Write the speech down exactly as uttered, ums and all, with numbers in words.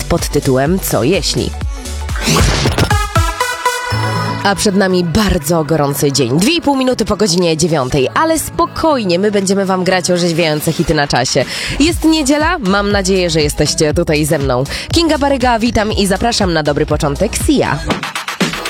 pod tytułem Co jeśli? A przed nami bardzo gorący dzień. Dwie i pół minuty po godzinie dziewiątej, ale spokojnie, my będziemy wam grać orzeźwiające hity na czasie. Jest niedziela, mam nadzieję, że jesteście tutaj ze mną. Kinga Baryga, witam i zapraszam na dobry początek Sia.